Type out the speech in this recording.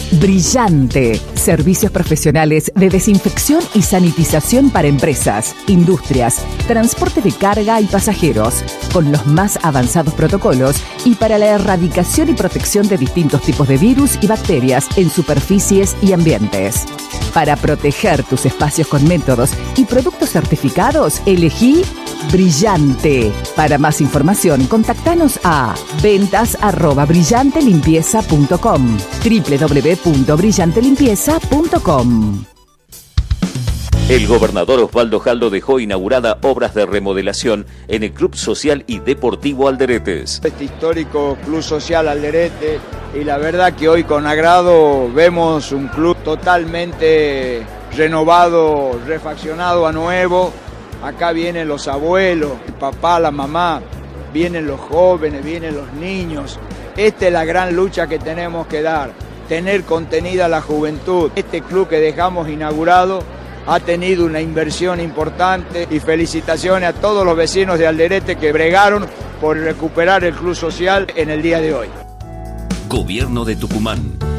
Brillante. Servicios profesionales de desinfección y sanitización para empresas, industrias, transporte de carga y pasajeros, con los más avanzados protocolos y para la erradicación y protección de distintos tipos de virus y bacterias en superficies y ambientes. Para proteger tus espacios con métodos y productos certificados, elegí Brillante. Para más información, contactanos a ventas@brillantelimpieza.com, www.brillantelimpieza.com. El gobernador Osvaldo Jaldo dejó inaugurada obras de remodelación en el Club Social y Deportivo Alderetes. Este histórico Club Social Alderete, y la verdad que hoy con agrado vemos un club totalmente renovado, refaccionado a nuevo. Acá vienen los abuelos, el papá, la mamá, vienen los jóvenes, vienen los niños. Esta es la gran lucha que tenemos que dar, tener contenida la juventud. Este club que dejamos inaugurado ha tenido una inversión importante y felicitaciones a todos los vecinos de Alderete que bregaron por recuperar el club social en el día de hoy. Gobierno de Tucumán.